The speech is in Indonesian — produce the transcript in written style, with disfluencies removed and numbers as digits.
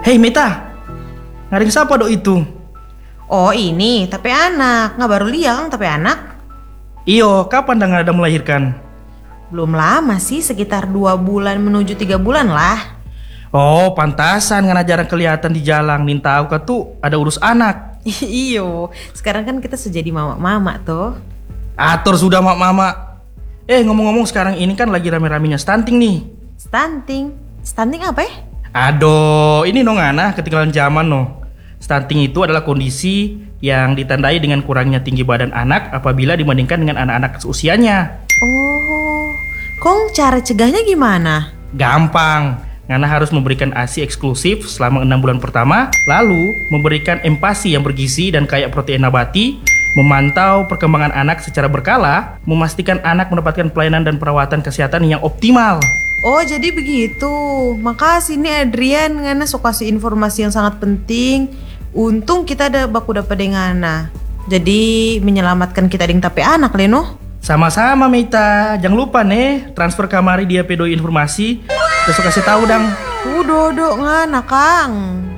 Hei Meta, ngaring siapa dok itu? Oh ini, tapi anak. Nggak baru liang, tapi anak. Iyo, kapan dah ada melahirkan? Belum lama sih, sekitar 2 bulan menuju 3 bulan lah. Oh, pantasan ngana jarang kelihatan di jalan. Nin tahu ka tuh ada urus anak. Iyo, sekarang kan kita sudah jadi mama-mama tuh. Atur sudah mak-mama. Ngomong-ngomong sekarang ini kan lagi rame-ramenya stunting nih. Stunting? Stunting apa ya? Aduh, ini no ngana ketinggalan zaman no. Stunting itu adalah kondisi yang ditandai dengan kurangnya tinggi badan anak apabila dibandingkan dengan anak-anak seusianya. Oh, kong cara cegahnya gimana? Gampang, ngana harus memberikan ASI eksklusif selama 6 bulan pertama, lalu memberikan empasi yang bergizi dan kaya protein nabati, memantau perkembangan anak secara berkala, memastikan anak mendapatkan pelayanan dan perawatan kesehatan yang optimal. Oh jadi begitu. Makasih nih Adrian, ngana sok kasih informasi yang sangat penting. Untung kita ada baku dapat ngana. Jadi menyelamatkan kita ding tapi anak Leno. Sama-sama Meta, jangan lupa nih transfer kamari dia pedoi informasi. Besok kasih tahu dang. Udah ngana Kang.